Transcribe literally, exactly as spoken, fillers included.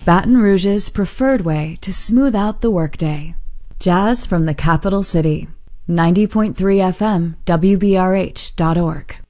Baton Rouge's preferred way to smooth out the workday. Jazz from the capital city. ninety point three F M, W B R H dot org.